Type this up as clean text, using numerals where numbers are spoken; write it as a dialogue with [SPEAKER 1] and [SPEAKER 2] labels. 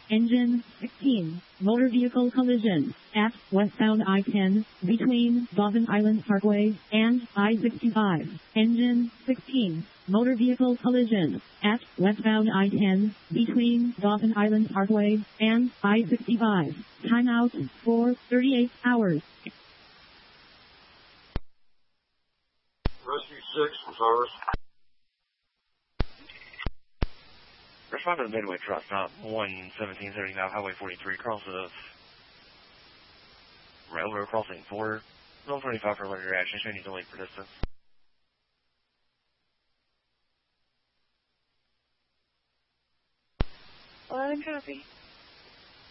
[SPEAKER 1] Engine 16. Motor vehicle collision at westbound I-10 between Dauphin Island Parkway and I-65. Engine 16. Motor vehicle collision at westbound I-10 between Dauphin Island Parkway and I-65. Timeout for 38 hours.
[SPEAKER 2] Rescue 6 from Cyrus.
[SPEAKER 3] Respond to the Midway truck, stop 11779 Highway 43, cross of railroad crossing 4, 025 for alert reaction, showing you delayed for distance.
[SPEAKER 4] 11 copy.